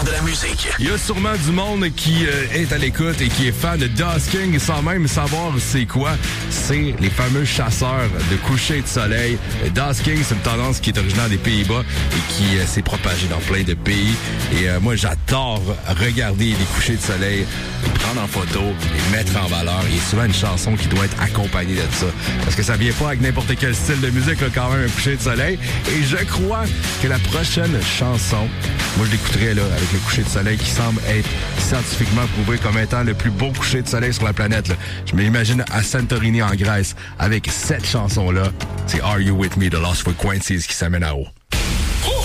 meilleur de la musique. Il y a sûrement du monde qui est à l'écoute et qui est fan de Dusking sans même savoir c'est quoi. C'est les fameux chasseurs de coucher de soleil. Dusking, c'est une tendance qui est originaire des Pays-Bas et qui s'est propagée dans plein de pays. Et moi, j'adore regarder les couchers de soleil, les prendre en photo, les mettre en valeur. Il y a souvent une chanson qui doit être accompagnée de ça. Parce que ça vient pas avec n'importe quel style de musique, là, quand même, un coucher de soleil. Et je crois que la prochaine chanson, moi, je l'écouterai là, avec le coucher de soleil qui semble être scientifiquement prouvé comme étant le plus beau coucher de soleil sur la planète. Là. Je m'imagine à Santorini, en Grèce, avec cette chanson-là. C'est Are You With Me de Lost Frequencies qui s'amène à haut.